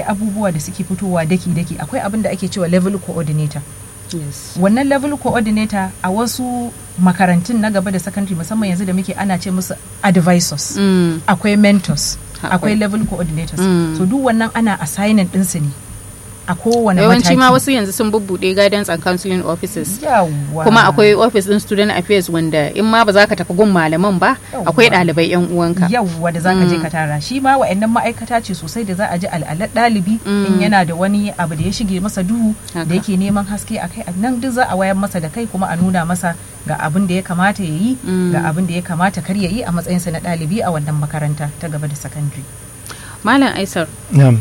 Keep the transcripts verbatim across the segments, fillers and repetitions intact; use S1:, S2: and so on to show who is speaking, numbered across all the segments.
S1: abubuwa da suke fitowa daki-daki akwai abin da ake cewa level coordinator.
S2: Yes.
S1: Wannan level coordinator a wasu makarantun na gaba da secondary musamman yanzu da muke ana ce musu advisors,
S2: Mm.
S1: akwai mentors,
S2: Akwai.
S1: akwai level coordinators.
S2: Mm.
S1: So duk wannan ana assigning ɗinsu ne a kowane mataki.
S2: Yawanci ma wasu yanzu sun bubbuɗe guidance and counseling offices.
S1: Yawwa.
S2: Kuma akwai office din student affairs wanda in ma ba za ka tafi gun malaman ba,
S1: Yawwa.
S2: akwai ɗalibai yan uwanka.
S1: yawwa da zaka je ka tara shi ma wa'annan ma'aikata ce sosai da za a ji al'alar ɗalibi in yana da wani abu da ya shige masa duhu
S2: Haka.
S1: da yake neman haske a kai nan duk za a wayar masa da kai kuma a nuna masa ga abin da ya kamata ya yi ga abin da ya kamata kar ya yi a matsayinsa na ɗalibi a wannan makaranta ta gaba da secondary.
S2: Malam Aisar,
S3: Na'am.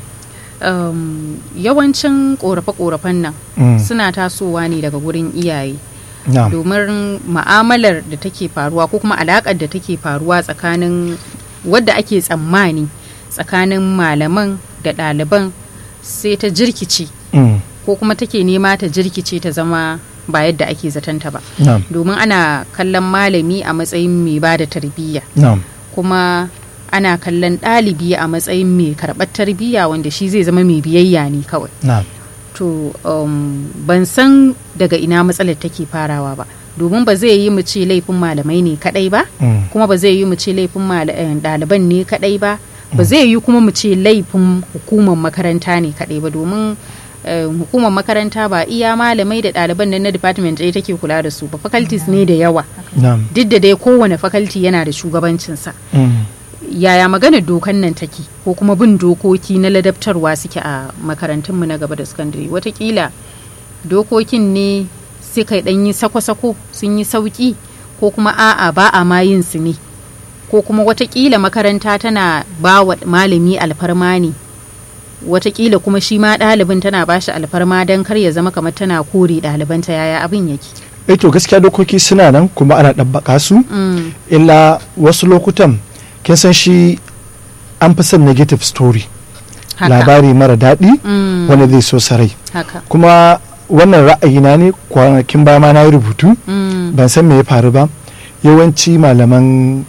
S2: um, yawancin korafe-korafen nan
S3: Mm.
S2: suna tasowa ne daga gurin iyaye.
S3: Na'am.
S2: Domin ma'amalar da take faruwa ko kuma alaƙar da take faruwa tsakanin wadda ake tsammani tsakanin malaman da ɗaliban sai ta jirkice
S3: Mm.
S2: ko kuma take nema ta jirkice ta zama ba yadda ake zatanta ba.
S3: Na'am.
S2: Domin ana kallon malami a matsayin mai ba da tarbiyya
S3: Na'am.
S2: kuma ana kallon ɗalibi a matsayin mai karɓar tarbiyya wanda shi zai zama mai biyayya ne kawai.
S3: Na'am.
S2: To um, ban san daga ina matsalar take farawa ba domin ba zai yi mu ce laifin malamai ne kadai ba
S3: Mm.
S2: kuma ba zai yi mu ce laifin mala- eh, ɗaliban ne kadai ba ba zai yi kuma mu ce laifin hukumar makaranta ne kadai ba domin eh, hukumar makaranta ba iya malamai da ɗaliban nan na department ɗaya take kula da su ba, faculties ne da yawa,
S3: Na'am.
S2: duk da dai kowane faculty yana da shugabancinsa.
S3: Mm.
S2: Yaya maganar dokan nan take ko kuma bin dokoki na ladabtarwa suke a makarantunmu na gaba da sakandare? Watakila dokokin ne suka dan yi sako-sako sun yi sauki ko kuma a'a ba a ma yin su ne, ko kuma watakila makaranta tana ba wa malami alfarma ne, watakila kuma shi ma ɗalibin tana ba shi alfarma don kar ya zama kamar tana kore ɗalibanta. Yaya abin yake?
S3: Eh to gaskiya dokoki suna nan kuma ana ɗabbaka su.
S2: Mm.
S3: Illa wasu lokutan kin san shi an fi son negative story.
S2: Haka.
S3: Labari mara daɗi
S2: Mm.
S3: wanda zai so sarai.
S2: Haka.
S3: Kuma wannan ra'ayina ne kwanakin baya ma na yi rubutu.
S2: Mm.
S3: Ban san me ya faru ba. Yawanci malaman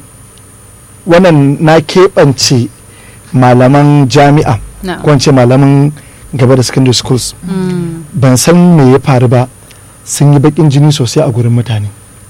S3: wannan na keɓance malaman jami'a
S2: Na'am.
S3: ko in ce malaman gaba da secondary schools.
S2: Mm.
S3: Ban san me ya faru ba sun yi bakin jini sosai a gurin mutane.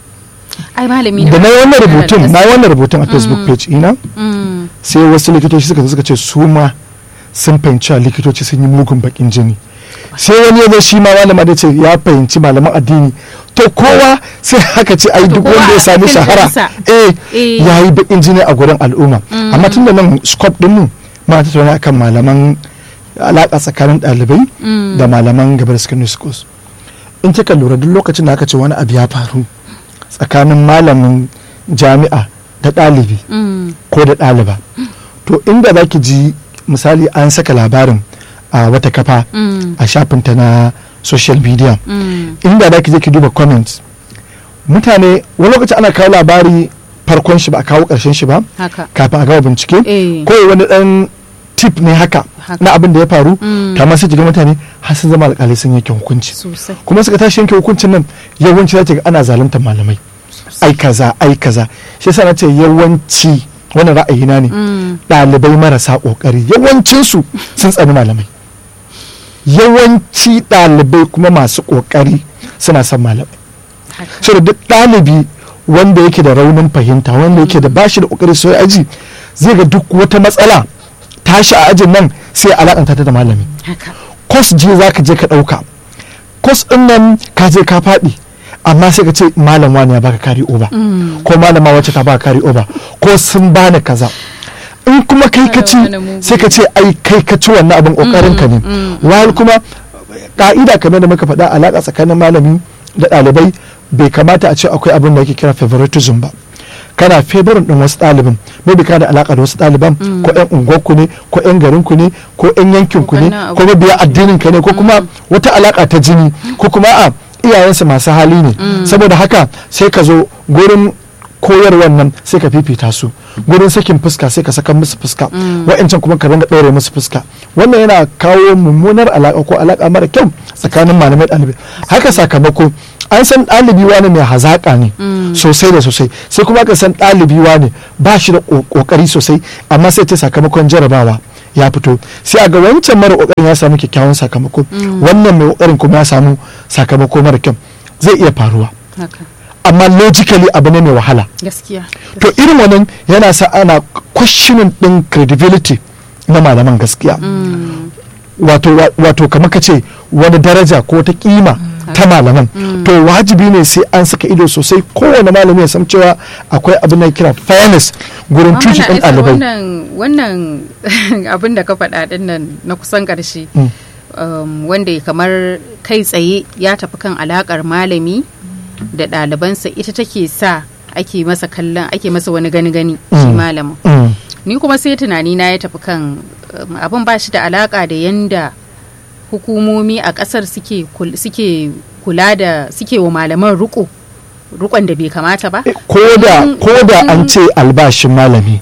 S2: Ai malami
S3: Da na yi wannan rubutun na yi wannan rubutun a Facebook page ina
S2: Mm.
S3: sai wasu likitoci suka zo suka ce su ma sun fahimci a likitoci sun yi mugun bakin jini. Sai wani ya zo shi ma malama da ce ya fahimci malaman addini to kowa sai haka ce ai
S2: To
S3: duk
S2: kowa
S3: wanda ya
S2: a
S3: sami
S2: cikin
S3: shahara
S2: ɗinsa.
S3: eh
S2: Eh.
S3: ya yi bakin jini a gurin al'umma. Amma tun da nan scope din mu ma ta tattauna akan malaman alaƙa tsakanin ɗalibai
S2: Mm.
S3: da malaman gaba da secondary schools. In kika lura duk lokacin da aka ce wani abu ya faru tsakanin malamin jami'a da ɗalibi
S2: Mm.
S3: ko da ɗaliba to inda za ki ji misali an saka labarin a wata kafa
S2: Mm.
S3: a shafinta na social media
S2: Mm.
S3: inda za ki je ki duba comments mutane wani lokaci ana kawo labari farkon shi ba a kawo ƙarshen shi ba
S2: Haka.
S3: kafin a gama bincike
S2: Eh.
S3: ko wani ɗan tip ne haka
S2: Haka.
S3: na abin da ya faru
S2: Mm.
S3: kamar sai ki ga mutane har sun zama alƙalai sun yanke hukunci
S2: Sosai.
S3: kuma suka tashi yanke hukuncin nan yawanci za ga ana zaluntar malamai ai kaza ai kaza shi yasa na ce yawanci wannan ra'ayina ne
S2: Mm.
S3: ɗalibai marasa ƙoƙari yawancinsu sun tsani malamai yawanci ɗalibai kuma masu ƙoƙari suna son malamai
S2: Haka.
S3: so da duk ɗalibi wanda yake da raunin fahimta wanda yake da bashi da ƙoƙari sai aji zai ga duk wata matsala tashi a ajin nan sai alaƙanta ta da malami
S2: Haka.
S3: kos je za ka je ka ɗauka kos ɗin nan ka je ka faɗi amma sai ka ce malam wani ya baka kari oba
S2: Mm.
S3: ko malama wacce ta baka kari oba ko sun bani kaza in kuma kai ka ci
S2: Wani mugu.
S3: sai ka ce ai kai ka ci wannan abin kokarin ka ne wahal kuma ka'ida kamar da muka faɗa alaƙa tsakanin malami da ɗalibai bai kamata a ce akwai abin da ake kira favoritism ba kana favorin din wasu ɗalibin maybe kana da alaƙa da wasu ɗaliban ko ƴan unguwarku ne ko ƴan garinku ne ko ƴan yankinku ne
S2: Ko
S3: ko mabiya addinin ka ne ko kuma wata alaƙa ta jini ko kuma a iyayensu masu hali ne saboda haka sai ka zo gurin koyarwar nan sai ka fifita su gurin sakin fuska sai ka saka musu fuska wa'ancan kuma ka ringa ɗaure musu fuska wannan yana kawo mummunar alaƙa ko alaƙa mara kyau tsakanin malamai ɗalibai haka sakamako an san ɗalibi wani mai hazaƙa ne sosai da sosai sai kuma aka san ɗalibi wani ba shi da ƙoƙari sosai amma sai ta sakamakon jarabawa ya fito sai a ga wancan mara kokarin ya samu kyakkyawan sakamako wannan mai kokarin kuma ya samu sakamako mara kyau zai iya faruwa amma logically abu ne mai wahala
S2: gaskiya
S3: to irin wannan yana sa ana questioning din credibility na malaman gaskiya wato wato kamar ka ce wani daraja ko ta kima ta malaman to wajibi ne sai an saka ido sosai kowane malami ya san cewa akwai abin da kira fairness gurin tuci ɗin ɗalibai
S2: wannan wannan abin da ka faɗa ɗin nan na kusan ƙarshe wanda kamar kai tsaye ya tafi kan alaƙar malami da ɗalibansa ita take sa ake masa kallon ake masa wani gani gani shi malamin ni kuma sai tunani na ya tafi kan abin ba shi da alaƙa da yanda hukumomi a kasar suke suke kula da suke wa malaman riko rukon da bai kamata ba
S3: ko da ko da an ce albashin malami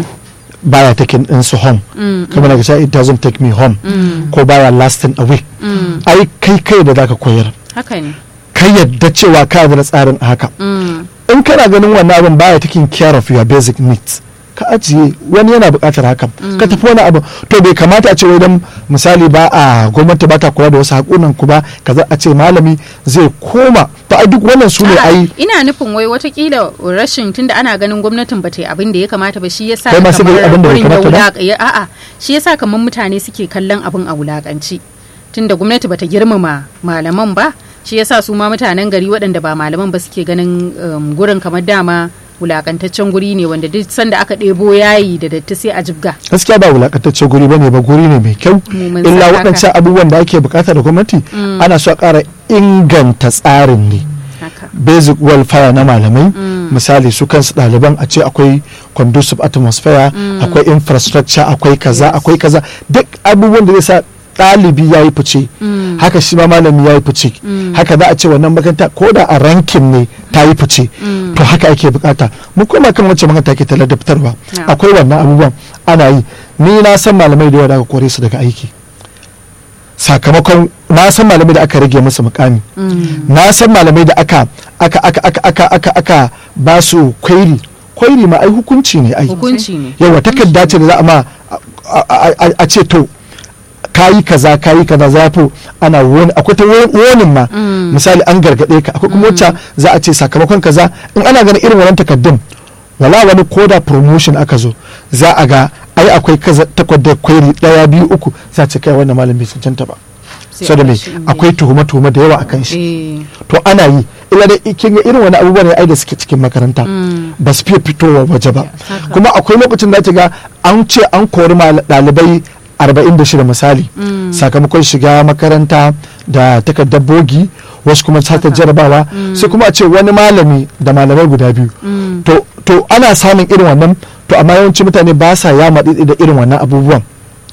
S3: baya taking in su home kamar da it doesn't take me home ko baya lasting a week ai kai kai da zaka koyar
S2: haka ne
S3: kai yadda cewa ka da tsarin haka in kana ganin wannan abin baya taking care of your basic needs ka ajiye wani yana buƙatar hakan ka tafi wani abu to bai kamata a ce wai dan misali ba a gwamnati ba ta kula da wasu haƙunan ku ba kaza a ce malami zai koma to a duk wannan su ne ai
S2: ina nufin wai watakila rashin tunda ana ganin gwamnatin ba ta yi abin da ya kamata ba shi yasa
S3: kamar wurin ya
S2: wulaka a'a shi yasa kamar mutane suke kallon abin a wulakanci tunda gwamnati bata girmama malaman ba shi yasa su ma mutanen gari waɗanda ba malaman ba suke ganin gurin kamar dama wulakantaccen guri ne wanda duk sanda aka ɗebo yayi da datti sai a jibga
S3: gaskiya ba wulakantaccen guri bane ba guri ne mai kyau illa waɗancan abubuwan da ake bukata da gwamnati ana so a ƙara inganta tsarin ne basic welfare na malamai misali su kansu ɗaliban a ce akwai conducive atmosphere akwai infrastructure akwai kaza akwai kaza duk abubuwan da zai sa ɗalibi ya yi fice haka shi ma malami ya yi fice haka za a ce wannan makaranta ko da a rankin ne ta yi fice to haka ake bukata mu koma kan wacce makaranta ke taladabtarwa akwai wannan abubuwan ana yi ni na san malamai da yawa da aka kore su daga aiki sakamakon na san malamai da aka rage musu mukami na san malamai da aka aka aka aka aka aka aka ba su kwairi kwairi ma ai hukunci ne ai
S2: hukunci ne
S3: yawa takarda ce da za a ma a ce to kayi kaza kayi kaza zafi ana wani akwai ta wonin ma misali an gargade ka akwai kuma wacce za a ce sakamakon kaza in ana ganin irin wannan takaddun wala wani koda promotion aka zo za a ga ai akwai kaza takardar kwairi daya biyu uku za a ce kai wannan malam bai cancanta ba so da me akwai tuhuma tuhuma da yawa akan shi to ana yi illa da kin ga irin wani abubuwan ne ai da suke cikin makaranta ba su fiye fitowa waje ba kuma akwai lokacin da ta ga an ce an kori ɗalibai arba'in da shida misali sakamakon shiga makaranta da takardar bogi wasu kuma sata jarabawa sai kuma a ce wani malami da malamai guda biyu to ana samun irin wannan to amma yawanci mutane ba sa ya maɗi da irin wannan abubuwan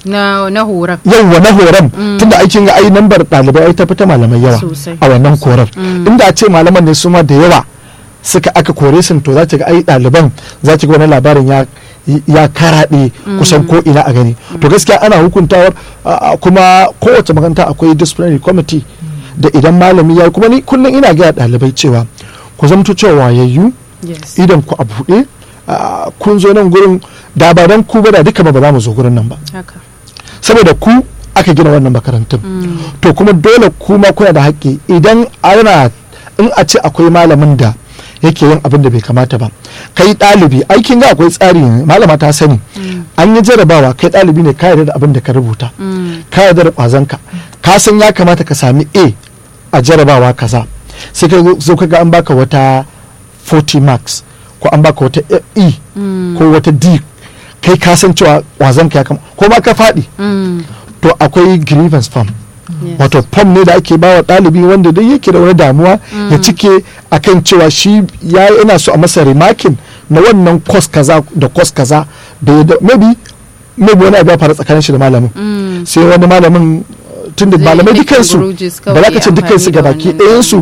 S2: na na horon
S3: yawwa na horon tunda aikin ga ai nambar ɗalibai ai ta fita malamai yawa a wannan korar inda a ce malaman ne su ma da yawa suka aka kore su to za ta ga ai ɗaliban za ta ga wani labarin ya ya karaɗe kusan ko ina a gani to gaskiya ana hukuntawar kuma kowace makaranta akwai disciplinary committee da idan malami ya yi kuma ni kullum ina gaya ɗalibai cewa ku zamto cewa wayayyu idan ku a buɗe kun zo nan gurin da ba dan ku ba da duka ba za mu zo gurin nan ba saboda ku aka gina wannan makarantun to kuma dole kuma kuna da haƙƙi idan ana in a ce akwai malamin da yake yin abin da bai kamata ba kai ɗalibi aikin ga akwai tsari malama ta sani an yi jarabawa kai ɗalibi ne ka yarda da abin da ka rubuta ka yarda da ƙwazonka ka san ya kamata ka sami a a jarabawa kaza sai ka zo ka ga an baka wata forty marks ko an baka wata e ko wata d kai ka san cewa ƙwazonka ya kamata ko ma ka faɗi to akwai grievance form wato fom ne da ake bawa ɗalibi wanda dai yake da wani damuwa ya cike akan cewa shi ya yana so a masa remarking na wannan kwas kaza da kwas kaza da maybe maybe wani abu ya faru tsakanin shi da malamin sai wani malamin tun da malamai dukansu ba za ka ce dukansu ga baki ɗayansu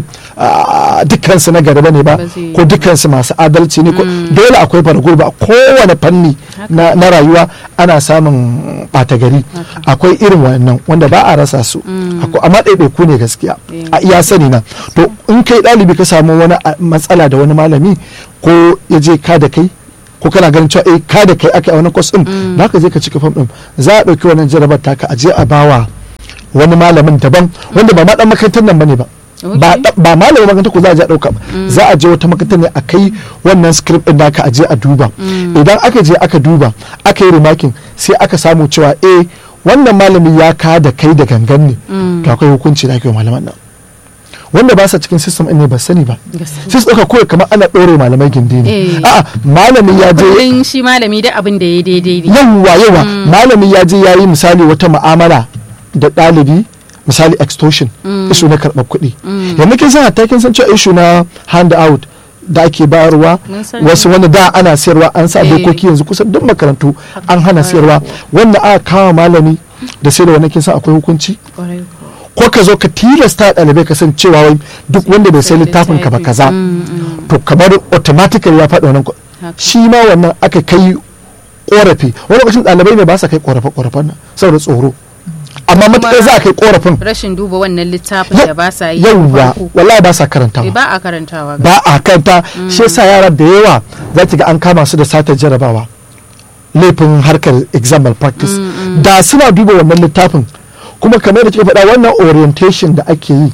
S3: dukansu na gari ne ba ko dukansu masu adalci ne dole akwai fargurba a kowane fanni na rayuwa ana samun ɓata gari akwai irin wannan wanda ba a rasa su amma ɗaiɗaiku ne gaskiya a iya sani na to in kai ɗalibi ka samu wani matsala da wani malami ko ya je ka da kai ko kana ganin cewa eh ka da kai aka yi wani course din za ka je ka cika form din za a dauki wannan jarabar taka a je a bawa wani malamin daban wanda ba ma dan makarantar nan bane ba ba ba malamin makarantar ko za a je a dauka ba za a je wata makarantar ne a kai wannan script din naka a je a duba idan aka je aka duba aka yi remarking sai aka samu cewa eh wannan malami ya ka da kai da gangan ne to akwai hukunci da ake wa malaman nan wanda ba sa cikin system ne ba sani ba sai su ɗauka kawai kamar ana ɗore malamai gindi ne a'a malami ya je
S2: kullun shi malami da abin da ya daidai ne
S3: yawa yawa malami ya je yayi misali wata mu'amala da ɗalibi misali extortion issue na karɓar kuɗi yanzu kin san hatta kin san cewa issue na hand out da ake bayarwa wasu wanda da ana sayarwa an sa dokoki yanzu kusan duk makarantu an hana sayarwa wanda aka kawo malami da sai da wannan kin san akwai hukunci ko ka zo ka tilasta ɗalibai ka san cewa wai duk wanda bai sai littafin ka ba kaza to kamar automatically ya faɗi wannan shi ma wannan aka kai korafi wani lokacin ɗalibai ne ba sa kai korafe korafen nan saboda tsoro amma matuƙar za a kai korafin
S2: rashin duba wannan littafin da ba sa yi
S3: yawwa wallahi ba sa karantawa
S2: ba a karantawa
S3: ba a karanta shi yasa yara da yawa za ki ga an kama su da satar jarabawa laifin harkar exam malpractice da suna duba wannan littafin kuma kamar da kika faɗa wannan orientation da ake yi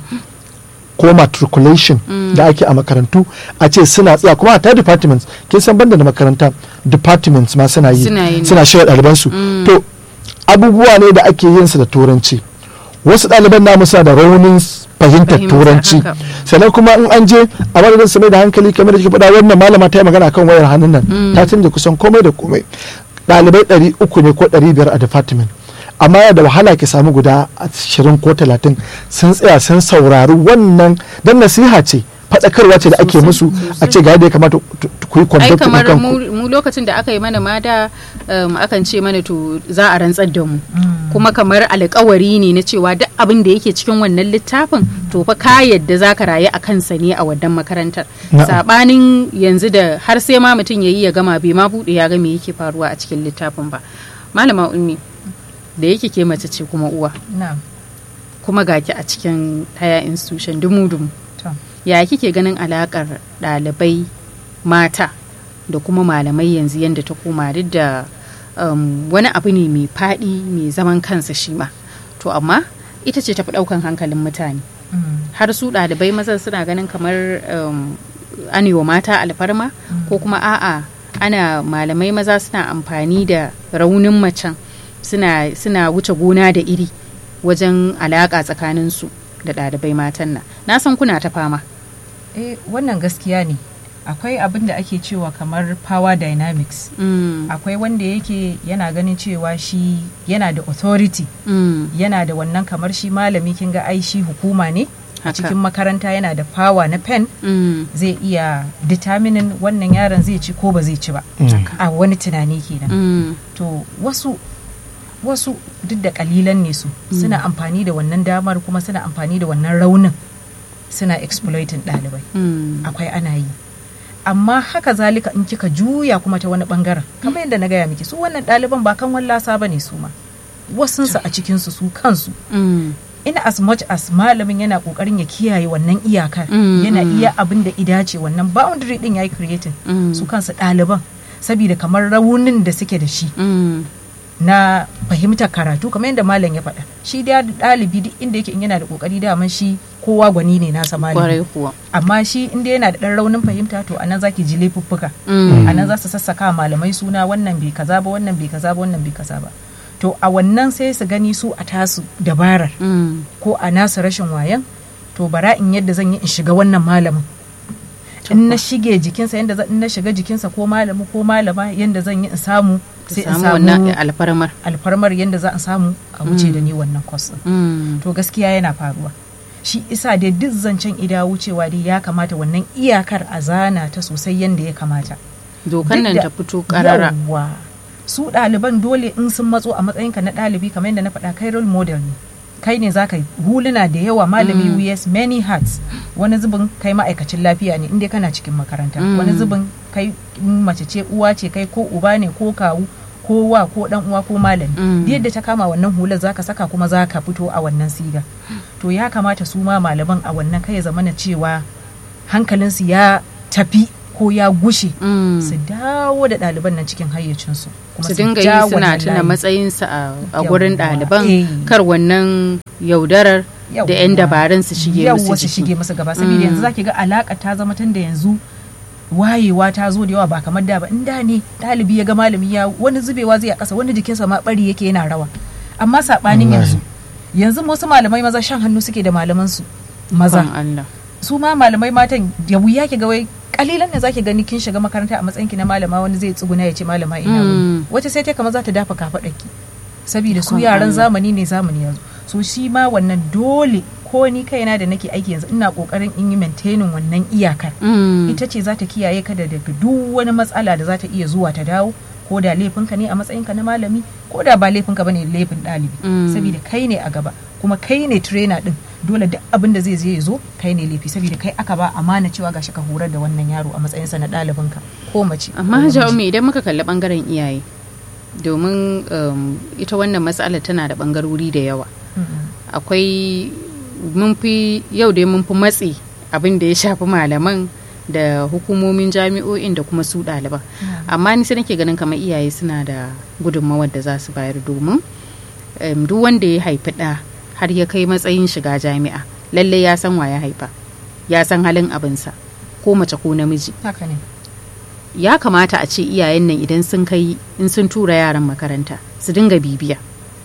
S3: ko matriculation da ake a makarantu a ce suna tsaya kuma ta departments kin san banda da makaranta departments ma suna yi suna shirya ɗalibansu to abubuwa ne da ake yin su da turanci wasu ɗaliban namu suna da raunin fahimtar turanci sannan kuma in an je a madadin su mai da hankali kamar da kika faɗa wannan malama ta yi magana kan wayar hannun nan ta canja kusan komai da komai ɗalibai ɗari uku ne ko ɗari biyar a department amma yana da wahala ki samu guda ashirin ko talatin sun tsaya sun saurari wannan dan nasiha ce faɗakarwa ce da ake musu a ce ga yadda ya kamata ku yi
S2: ai kamar mu lokacin da aka yi mana ma da akan ce mana to za a rantsar da mu kuma kamar alƙawari ne na cewa duk abin da yake cikin wannan littafin to fa ka yadda za ka rayu a kansa ne a wannan makarantar sabanin yanzu da har sai ma mutum ya yi ya gama bai ma buɗe ya ga me yake faruwa a cikin littafin ba malama ummi da yake ke mace ce kuma uwa kuma gaki a cikin haya institution dumu-dumu ya kike ganin alakar ɗalibai mata da kuma malamai yanzu yadda ta koma duk da um, wani abu ne mai faɗi mai zaman kansa shi ma to amma ita ce tafi ɗaukan hankalin mutane mm. har su ɗalibai mazan suna ganin kamar um, anewa mata alfarma mm. ko kuma a'a ana malamai maza suna amfani da raunin macen suna, suna wuce gona da iri wajen alaƙa tsakaninsu da ɗalibai matan nan na san kuna ta fama
S1: eh wannan gaskiya ne akwai abin da ake cewa kamar power dynamics mm. akwai wanda yake yana ganin cewa shi yana da authority mm. yana da wannan kamar shi malami kin ga ai shi hukuma ne a cikin makaranta yana da power na pen mm. zai iya determining wannan yaron zai ci ko ba zai ci ba mm. a wani tunani kenan mm. to wasu wasu duk da kalilan ne su mm. suna amfani da wannan damar kuma suna amfani da wannan raunin suna exploiting ɗalibai mm. akwai ana yi amma haka zalika in kika juya kuma ta wani bangaren kamar yadda na gaya miki su wannan ɗaliban ba kan wallasa ba ne su ma wasunsu a cikinsu su kansu mm. in as much as malamin yana kokarin ya kiyaye wannan iyakar mm. yana iya abin da idace wannan boundary din yayi creating mm. su kansu ɗaliban saboda kamar raunin da suke da shi mm. na fahimtar karatu kamar yadda malam ya faɗa shi da ɗalibi duk inda yake in yana da kokari daman shi kowa gwani ne nasa malami amma shi inda yana da ɗan raunin fahimta to anan zaki ji laifuffuka mm. anan za su sassaka malamai suna wannan bai kaza ba wannan bai kaza ba wannan bai kaza ba to a wannan sai su gani su a tasu dabarar mm. ko a nasu rashin wayan to bara in yadda zan yi in shiga wannan malamin in na shige jikinsa yadda zan in na shiga jikinsa ko malami ko malama yadda zan yi in samu sai in samu wannan
S2: alfarmar
S1: alfarmar yadda za a samu a wuce mm. da ni wannan course mm. to gaskiya yana faruwa shi isa dai duk zancen ida wucewa dai ya kamata wannan iyakar a zana ta sosai yadda ya kamata
S2: dokan nan ta fito karara
S1: su ɗaliban dole in sun matso a matsayinka na ɗalibi kamar yadda na faɗa kai role model ne kai ne za ka yi huluna da yawa malami mm. wears many hats wani zubin kai ma'aikacin lafiya ne inda kana cikin makaranta mm. wani zubin kai mace ce uwa ce kai ko uba ne ko kawu ko wa ko dan uwa ko malami mm. yadda ta kama wannan hular zaka saka kuma zaka fito a wannan siga to ya kamata su ma malaman a wannan kai ya zamana cewa hankalinsu ya tafi ko ya gushe
S2: Mm.
S1: su dawo da ɗaliban nan cikin hayyacinsu kuma
S2: su dinga
S1: ja
S2: yi suna
S1: wannan
S2: tuna
S1: layi.
S2: matsayinsa a, a
S1: Yawwa.
S2: gurin ɗaliban
S1: Eh.
S2: kar wannan yaudarar da 'yan dabarun su shige musu
S1: Yawwa, su
S2: jiki.
S1: shige musu gaba saboda
S2: Mm.
S1: yanzu zaki ga alaka ta zama tun da yanzu wayewa ta zo da yawa ba kamar da ba in da ne ɗalibi ya ga malami ya wani zubewa zai a ƙasa wani jikinsa ma bari yake yana rawa amma saɓanin yanzu yanzu wasu malamai maza shan hannu suke da malaman su maza
S2: Ikon Allah.
S1: su ma malamai matan da wuya ki ga wai kalilan ne zaki gani kin shiga makaranta a matsayin ki na malama wani zai tsuguna ya ce malama ina
S2: Mm.
S1: wuni wata sai ta kama za ta dafa kafaɗarki saboda su
S2: Ikon
S1: yaran
S2: Allah.
S1: zamani ne zamani yanzu so shi ma wannan dole ko ni kaina da nake aiki yanzu ina kokarin in yi maintaining wannan iyakar
S2: Mm.
S1: ita ce za ta kiyaye ka da daga duk wani matsala da za ta iya zuwa ta dawo ko da laifinka ne a matsayinka na malami ko da ba laifinka bane laifin ɗalibi
S2: Mm.
S1: saboda kai ne a gaba kuma kai ne trainer din dole duk abin da zai je ya zo kai ne laifi saboda kai aka ba amana cewa gashi ka horar da wannan yaro a matsayinsa na ɗalibinka ko mace ko
S2: amma
S1: namiji.
S2: Jaume idan muka kalli bangaren iyaye domin um, ita wannan matsalar tana da bangarori da yawa
S1: Mm-mm.
S2: akwai mun fi yau dai mun fi matsi abin da ya shafi malaman da hukumomin jami'o'in da kuma su ɗaliban amma ni sai nake ganin kamar iyaye suna da gudunmawar da za su bayar domin um, duk wanda ya haifi ɗa har ya kai matsayin shiga jami'a lallai ya san wa ya haifa ya san halin abinsa ko mace ko namiji
S1: haka ne
S2: ya kamata a ce iyayen nan idan sun kai in sun tura yaran makaranta su dinga bibiya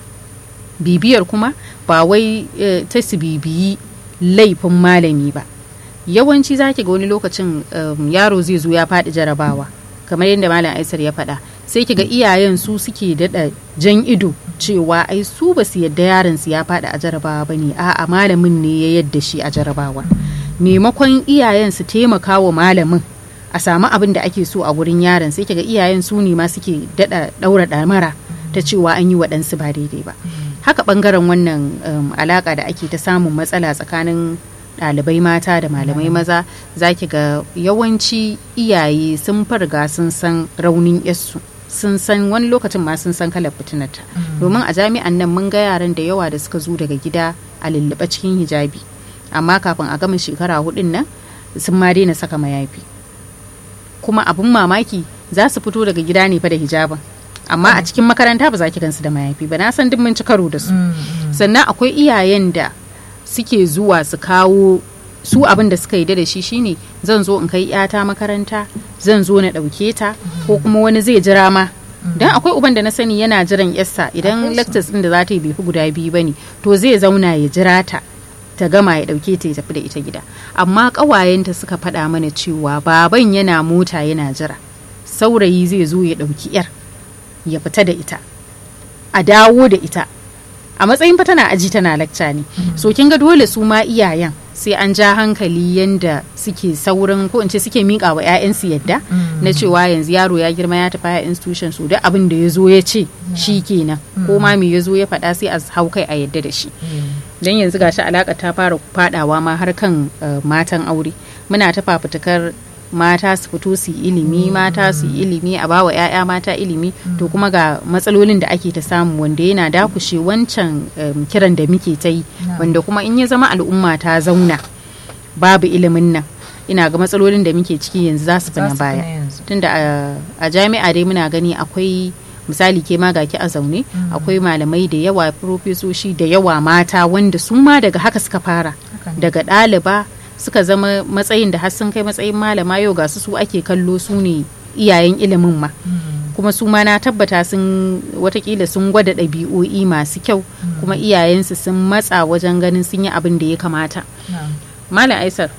S2: bibiyar kuma ba wai eh, ta su bibiyi laifin malami ba yawanci zaki ga wani lokacin um, yaro zai zo ya faɗi jarabawa kamar yadda malam aisar ya faɗa sai ki ga iyayen su suke daɗa jan ido cewa ai su ba su yadda yaron su ya faɗi a jarabawa ba ne a'a malamin ne ya yadda shi a jarabawa maimakon iyayen su taimaka wa malamin a samu abin da ake so a gurin yaron sai kiga iyayen su ne ma suke dada daura damara ta cewa an yi waɗansu ba daidai ba haka bangaren wannan um, alaka da ake ta samun matsala tsakanin ɗalibai mata da malamai maza zaki ga yawanci iyaye sun farga sun san raunin yassu sun san wani lokacin ma sun san kalar fitinata domin a jami'an nan mun ga yaran da yawa da suka zo daga gida a lullube cikin hijabi amma kafin a gama shekara hudun nan sun ma daina saka mayafi kuma abun mamaki za su fito daga gida ne fa da hijabin amma a cikin makaranta ba za ki gansu da mayafi ba na san duk mun ci karo da su sannan akwai iyayen da suke zuwa su kawo su abin da suka yi da shi shine zan zo in kai yata makaranta zan zo na ɗauke ta ko kuma wani zai jira ma dan akwai uban da na sani yana jiran yarsa idan lectures din da za ta yi bai fi guda biyu bane to zai zauna ya jira ta ta gama ya dauke ta ya tafi da ita gida amma ƙawayenta suka faɗa mana cewa baban yana mota yana jira saurayi zai zo ya ɗauki yar ya fita da ita a dawo da ita a matsayin fa tana aji tana lacca ne so kin ga dole su ma iyayen sai an ja hankali yanda suke saurin ko in ce suke miƙa wa 'ya'yansu yadda na cewa yanzu yaro ya girma ya tafi a institution su duk abin da ya zo ya ce shi kenan ko ma me ya zo ya faɗa sai a hau kai a yadda da shi dan yanzu gashi alaka ta fara fadawa ma har kan uh, matan aure muna ta fafutukar mata su fito su yi ilimi mata su yi ilimi a bawa 'ya'ya mata ilimi to kuma ga matsalolin da ake ta samu wanda yana dakushe wancan um, kiran da muke ta yi wanda kuma in ya zama al'umma ta zauna babu ilimin nan ina ga matsalolin da muke ciki yanzu za su fi na baya tunda a jami'a dai muna gani akwai misali ke ma gaki a zaune akwai malamai da yawa profesoshi da yawa mata wanda su ma daga haka suka fara daga ɗaliba suka zama matsayin da har sun kai matsayin malama yau ga su su ake kallo su ne iyayen ilimin ma kuma su ma na tabbata sun watakila sun gwada ɗabi'o'i masu kyau kuma iyayensu sun matsa wajen ganin sun yi abin da ya kamata malam aisar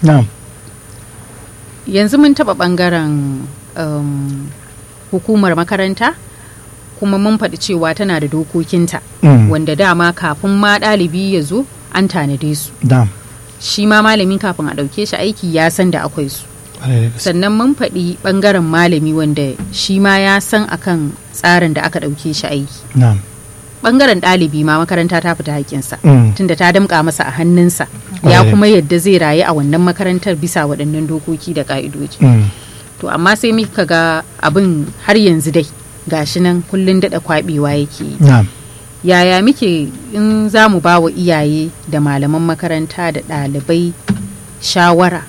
S2: yanzu mun taɓa ɓangaren um, hukumar makaranta kuma mun faɗi cewa tana da dokokinta mm. wanda dama kafin ma ɗalibi ya zo an tanade su shi ma malami kafin a ɗauke shi aiki ya san da akwai su sannan mun faɗi ɓangaren malami wanda shi ma ya san akan tsarin da aka ɗauke shi aiki ɓangaren ɗalibi ma makaranta ta fita haƙƙinsa mm. tunda ta damƙa masa a hannunsa ya kuma yadda zai rayu a wannan makarantar bisa waɗannan dokoki da ƙa'idoji mm. to amma sai muka ga abin har yanzu dai gashi nan kullun daɗa kwaɓewa yake yaya muke in za mu ba wa iyaye da malaman makaranta da ɗalibai shawara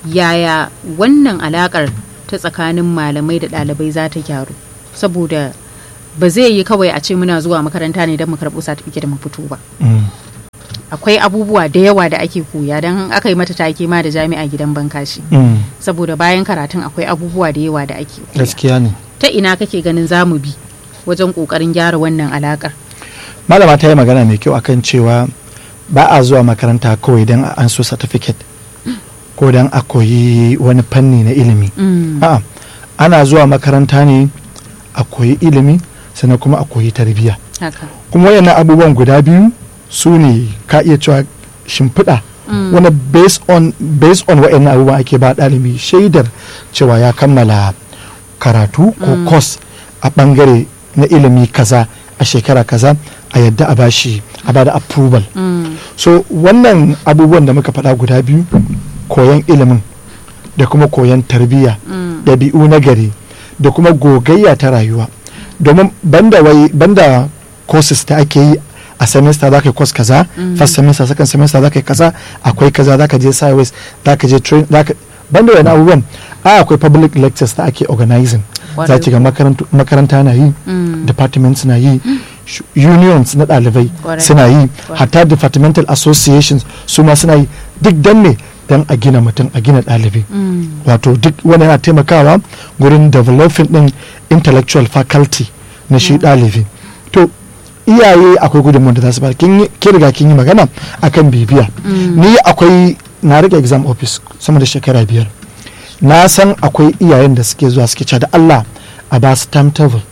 S2: yaya wannan alakar ta tsakanin malamai da ɗalibai za ta gyaru, saboda ba zai yi kawai a ce muna zuwa makaranta ne don mu karɓo certificate mu fito ba. Akwai abubuwa da yawa da ake koya, don aka yi mata take ma da jami'a gidan bankashi, saboda bayan karatun akwai abubuwa da yawa da ake koya.
S3: Gaskiya ne.
S2: Ta ina kake ganin za mu bi wajen kokarin gyara wannan alakar?
S3: Malama ta yi magana mai kyau akan cewa ba a zuwa makaranta kawai don an so certificate ko don a koyi wani fanni na ilimi. A'a, ana zuwa makaranta ne a koyi ilimi sannan kuma a koyi tarbiyya. Kuma wayannan abubuwan guda biyu su ne ka iya cewa shimfiɗa wani based on based on wayannan abubuwan ake ba ɗalibi shaidar cewa ya kammala karatu ko course a ɓangare na ilimi kaza a shekara kaza a yadda a bashi a bada approval. So wannan abubuwan da muka faɗa guda biyu, koyon ilimin da kuma koyon tarbiyya, ɗabi'u na gari da kuma gogayya ta rayuwa, domin banda wai banda courses da ake yi a semester za ka yi course kaza, first semester second semester za ka yi kaza, akwai kaza za ka je sideways, za ka je train, za ka banda wani abubuwan a akwai public lectures da ake organizing, za ki ga makaranta na yi, departments na yi, unions na ɗalibai suna yi, hatta departmental associations su ma suna yi, duk dan ne dan a gina mutum, a gina ɗalibi. Wato duk wani yana taimakawa gurin developing din intellectual faculty na shi ɗalibi. To iyaye akwai gudunmuwan da za su ba, kin riga kin yi magana akan bibiya. Ni akwai na rike exam office sama da shekara biyar, na san akwai iyayen da suke zuwa suke cewa da Allah a ba su timetable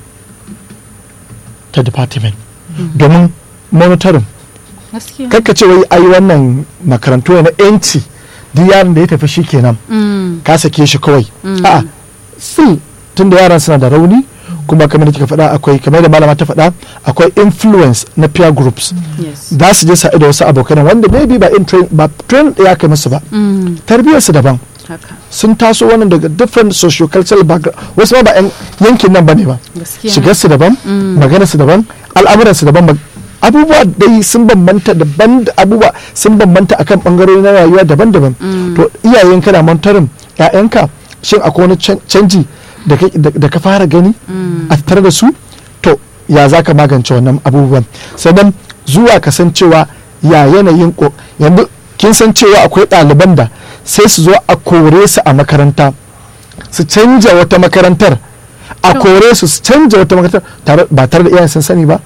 S3: ta department domin monitoring. Kakka ce wai ai wannan makarantu na yanci duk yaron da ya tafi shi kenan ka sake shi kawai. A'a, still tun da yaran suna da rauni, kuma kamar da kika faɗa akwai, kamar da malama ta faɗa, akwai influence na peer groups. Za su je sa da wasu abokan wanda maybe ba in train ba train ya kai musu ba, tarbiyyar su daban, sun taso wannan daga different socio-cultural background, wasu ma ba yan yankin nan bane ba, shigar su daban, maganar su daban, al'amuran su daban, abubuwa dai sun bambanta daban, abubuwa sun bambanta akan bangarori na rayuwa daban-daban. To iyayen kana monitoring ƴaƴanka, shin akwai wani canji da ka fara gani a tare da su? To ya za ka magance wannan abubuwan? Sannan zuwa ka san cewa ya yanayin yanzu kin san cewa akwai ɗaliban da sai su zo a kore su a makaranta, su canja wata makarantar, a kore su su canja wata makarantar ba tare da iyayen sun sani ba.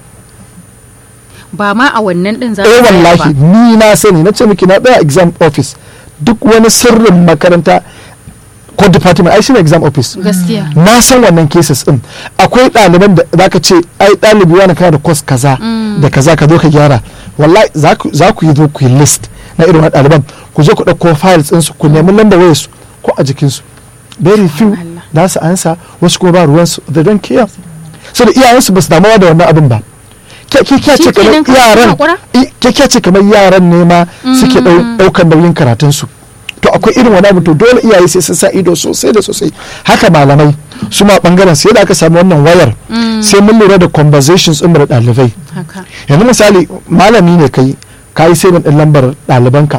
S2: Ba ma a wannan din za
S3: eh wallahi ni na sani, na ce miki na tsaya exam office, duk wani sirrin makaranta ko department ai shine exam office.
S2: Gaskiya
S3: na san wannan cases din. Akwai ɗaliban da zaka ce ai ɗalibi wani kana da course kaza da kaza ka zo ka gyara, wallahi za ku yi zo ku yi list na irin ɗaliban, ku je ku ɗauko files ɗinsu, ku nemi lambar wayar su ko a jikinsu. Very few za su ansa, wasu kuma ba ruwansu, they don't care. So da iyayensu ba su damuwa da wannan abin ba. Ke ce kamar yaran ke ce kamar yaran ne ma suke ɗaukar nauyin karatunsu. To akwai irin wani abu, to dole iyaye sai sun sa ido sosai da sosai. Haka malamai su ma bangaren sai da aka samu wannan wayar sai mun lura da conversations ɗin da ɗalibai. Yanzu misali malami ne kai ka yi saving ɗin lambar ɗalibanka,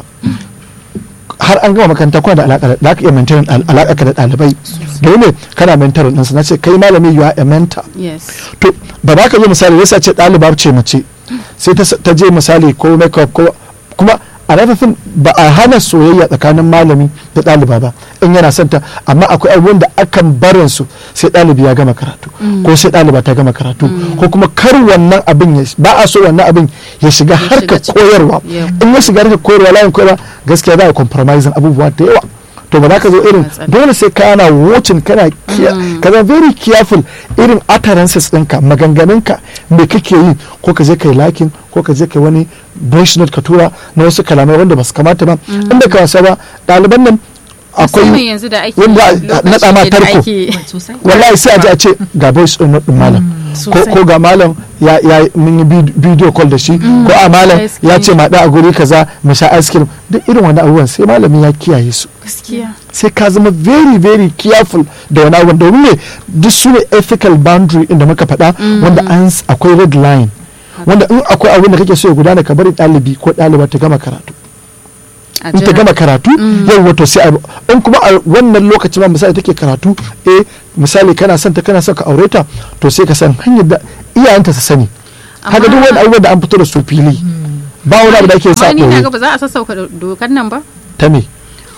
S3: har an gama makaranta kuna da alaƙa da ka iya mentoring alaƙa da ɗalibai, da ne kana mentoring ɗinsu. Na ce kai malami you are a mentor. To ba ba ka zo misali yasa ce ɗaliba ce mace sai ta je misali ko makeup ko kuma a rafafin ba a hana soyayya tsakanin malami da ɗaliba ba in yana son ta, amma akwai abubuwan da akan barin su sai ɗalibi ya gama karatu ko sai ɗaliba ta gama karatu, ko kuma kar wannan abin ba a so wannan abin ya shiga harkar koyarwa. In ya shiga harkar koyarwa layin koyarwa gaskiya za a compromising abubuwa da yawa. To ba za ka zo irin dole sai kana watching, kana kana very careful irin utterances ɗinka, maganganunka me kake yi, ko ka je kai lakin ko ka je kai wani voice note ka tura na wasu kalamai wanda ba su kamata ba. Inda ka wasa ba ɗaliban nan akwai wanda na tsama tarko, wallahi sai a ji a ce ga voice note ɗin malam ko ga malam ya mun yi video call da shi, ko a malam ya ce ma da a guri kaza mu sha ice cream. Duk irin wani abubuwan sai malami ya kiyaye su. Sai ka zama very very careful da wani abubuwan, domin ne duk su ne ethical boundary inda muka faɗa, wanda an akwai red line, wanda in akwai abin da kake so ya gudana ka bari ɗalibi ko ɗaliba ta gama karatu.
S2: A
S3: in ta
S2: jira.
S3: gama karatu yau wato sai a- in kuma a wannan lokacin ma misali take karatu eh misali kana son ta kana son ka aure ta to sai ka san hanyar da iyayenta su sani kaga duk wani abubuwan da an fito da su fili ba wani abu da ake sa
S2: amma ni na ga
S3: ɓoye
S2: ba za a sassauka do- dokar nan ba
S3: ta me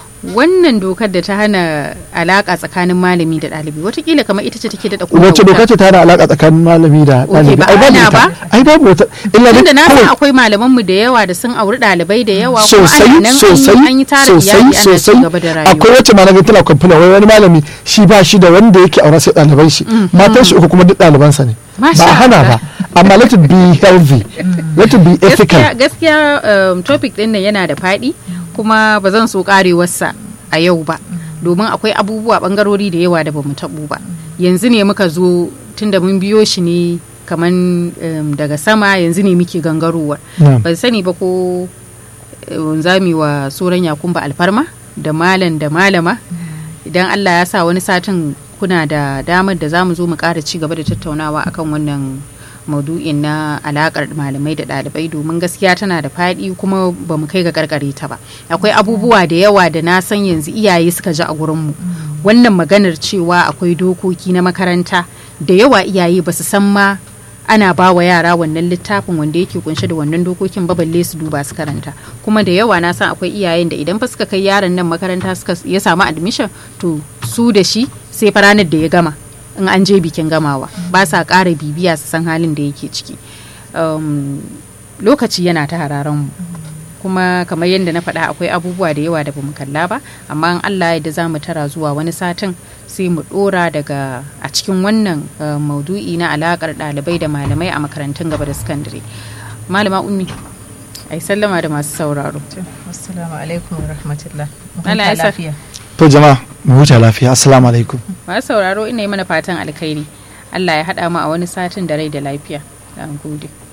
S2: wannan dokar da ta hana alaka tsakanin malami da ɗalibi watakila kamar ita ce take daɗa kuma
S3: wacce doka ce ta hana alaƙa tsakanin malami da
S2: Ok,
S3: ɗalibi
S2: ba
S3: ai
S2: a
S3: babu
S2: hana
S3: ita
S2: ba?
S3: ai babu wata illa dai
S2: tunda na san
S3: kawai
S2: akwai malaman mu da yawa da sun auri ɗalibai da yawa kuma
S3: sosai
S2: ana nan an yi-
S3: sosai
S2: an yi tara
S3: sosai
S2: iyali ana ci
S3: sosai
S2: gaba da
S3: akwai
S2: rayuwa
S3: wacce malamin tana kwamfuna wai wani malami shi ba shi da wanda yake aura sai ɗaliban shi matan shi uku kuma duk ɗalibansa ne
S2: Masha
S3: ba a hana ba amma let it be healthy let it be ethical
S2: gaskiya gaskiya um, topic din nan yana da faɗi kuma ba zan so karewarsa a yau ba domin akwai abubuwa bangarori da yawa da bamu taɓo ba yanzu ne muka zo tunda mun biyo shi ne kaman um, daga sama yanzu ne muke gangarowa
S3: Na'am.
S2: ban sani ba ko um, zami wa soran yakumba alfarma da malam da malama idan Allah ya sa wani satin kuna da damar da za mu zo mu ƙara ci gaba da tattaunawa akan wannan maudu'in na alakar malamai da ɗalibai domin gaskiya tana da faɗi kuma ba mu kai ga karkare ta ba akwai abubuwa da yawa da na san yanzu iyaye suka ji a gurinmu wannan maganar cewa akwai dokoki na makaranta da yawa iyaye ba su san ma ana ba wa yara wannan littafin wanda yake kunshe da wannan dokokin ba balle su duba su karanta kuma da yawa na san akwai iyayen da idan fa suka kai yaron nan makaranta suka ya samu admission to su da shi sai fa ranar da ya gama in an je bikin gamawa ba sa ƙara bibiya su san halin da yake ciki um, lokaci yana ta hararen mu kuma kamar yadda na faɗa akwai abubuwa da yawa da bamu kalla ba amma in Allah ya da za mu tara zuwa wani satin sai mu ɗora daga a cikin wannan uh, maudu'i na alaƙar ɗalibai da malamai a makarantun gaba da sakandare malama ummi ai sallama da masu sauraro
S1: Assalamu alaikum wa rahmatullah. Mu
S2: Allah ya
S1: huta
S2: sa-
S1: lafiya.
S3: to jama'a mu huta lafiya assalamu alaikum
S2: masu sauraro ina yi mana fatan alkhairi Allah ya haɗa mu a wani satin da rai da lafiya. Na gode.